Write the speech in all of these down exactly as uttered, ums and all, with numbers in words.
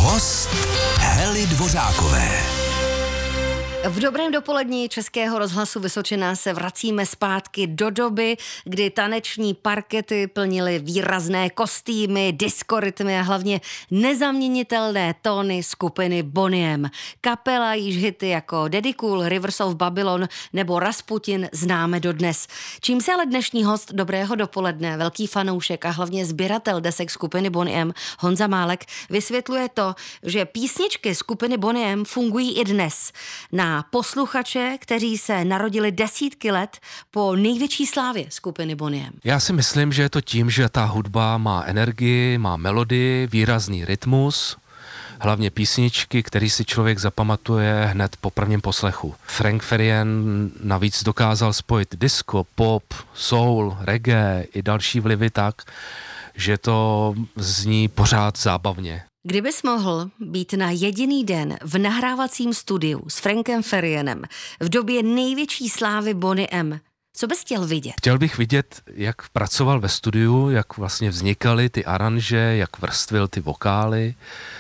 Host Hely Dvořákové. V dobrém dopolední Českého rozhlasu Vysočina se vracíme zpátky do doby, kdy taneční parkety plnily výrazné kostýmy, diskorytmy a hlavně nezaměnitelné tóny skupiny Boney M. Kapela, již hity jako Daddy Cool, Rivers of Babylon nebo Rasputin známe dodnes. Čím se ale dnešní host dobrého dopoledne, velký fanoušek a hlavně sběratel desek skupiny Boney M, Honza Málek, vysvětluje to, že písničky skupiny Boney M fungují i dnes na posluchače, kteří se narodili desítky let po největší slávě skupiny Boney M. Já si myslím, že je to tím, že ta hudba má energii, má melodii, výrazný rytmus, hlavně písničky, který si člověk zapamatuje hned po prvním poslechu. Frank Farian navíc dokázal spojit disco, pop, soul, reggae i další vlivy tak, že to zní pořád zábavně. Kdybys mohl být na jediný den v nahrávacím studiu s Frankem Farianem v době největší slávy Boney M, co bys chtěl vidět? Chtěl bych vidět, jak pracoval ve studiu, jak vlastně vznikaly ty aranže, jak vrstvil ty vokály,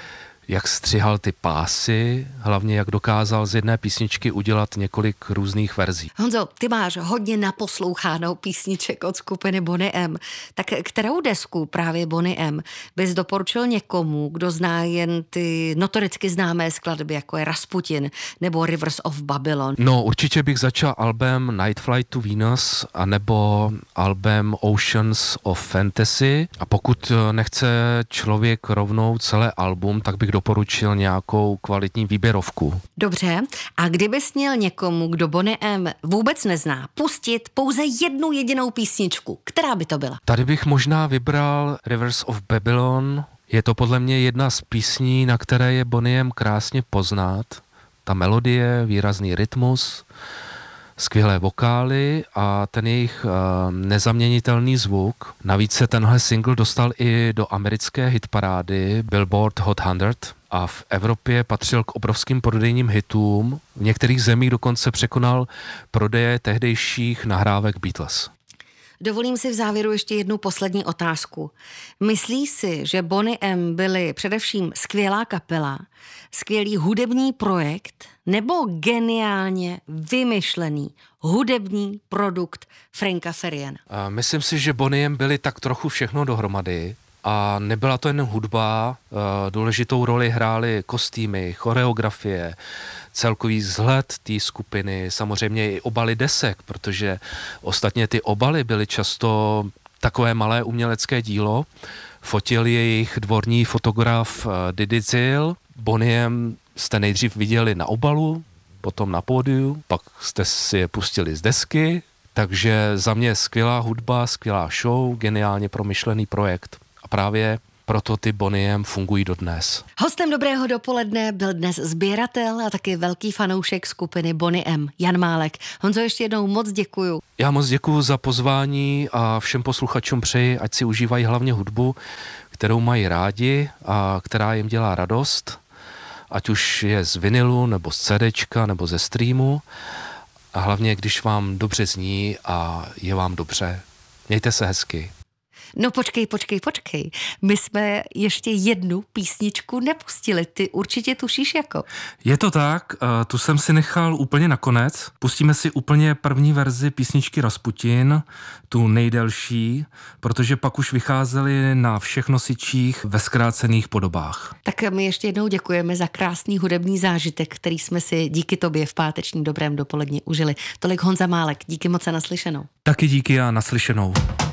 jak střihal ty pásy, hlavně jak dokázal z jedné písničky udělat několik různých verzí. Honzo, ty máš hodně naposlouchánou písniček od skupiny Boney M. Tak kterou desku právě Boney M bys doporučil někomu, kdo zná jen ty notoricky známé skladby, jako je Rasputin nebo Rivers of Babylon? No, určitě bych začal albem Night Flight to Venus anebo albem Oceans of Fantasy, a pokud nechce člověk rovnou celé album, tak bych doporučil nějakou kvalitní výběrovku. Dobře, a kdybys měl někomu, kdo Boney M vůbec nezná, pustit pouze jednu jedinou písničku, která by to byla? Tady bych možná vybral Rivers of Babylon. Je to podle mě jedna z písní, na které je Boney M krásně poznat. Ta melodie, výrazný rytmus, skvělé vokály a ten jejich uh, nezaměnitelný zvuk. Navíc se tenhle single dostal i do americké hitparády Billboard Hot sto a v Evropě patřil k obrovským prodejním hitům. V některých zemích dokonce překonal prodeje tehdejších nahrávek Beatles. Dovolím si v závěru ještě jednu poslední otázku. Myslíš si, že Boney M byli především skvělá kapela, skvělý hudební projekt nebo geniálně vymyšlený hudební produkt Franka Fariana? Myslím si, že Boney M byli tak trochu všechno dohromady. A nebyla to jen hudba, důležitou roli hrály kostýmy, choreografie, celkový vzhled té skupiny, samozřejmě i obaly desek, protože ostatně ty obaly byly často takové malé umělecké dílo. Fotil je jejich dvorní fotograf Didi Zil. Boney M jste nejdřív viděli na obalu, potom na pódiu, pak jste si je pustili z desky, takže za mě skvělá hudba, skvělá show, geniálně promyšlený projekt. A právě proto ty Boney M fungují dodnes. Hostem dobrého dopoledne byl dnes sběratel a taky velký fanoušek skupiny Boney M, Jan Málek. Honzo, ještě jednou moc děkuju. Já moc děkuju za pozvání a všem posluchačům přeji, ať si užívají hlavně hudbu, kterou mají rádi a která jim dělá radost, ať už je z vinilu, nebo z CDčka, nebo ze streamu. A hlavně, když vám dobře zní a je vám dobře. Mějte se hezky. No počkej, počkej, počkej. My jsme ještě jednu písničku nepustili. Ty určitě tušíš jako. Je to tak, tu jsem si nechal úplně nakonec. Pustíme si úplně první verzi písničky Rasputin, tu nejdelší, protože pak už vycházely na všech nosičích ve zkrácených podobách. Tak my ještě jednou děkujeme za krásný hudební zážitek, který jsme si díky tobě v pátečním dobrém dopoledni užili. Tolik Honza Málek, díky moc a naslyšenou. Taky díky a naslyšenou.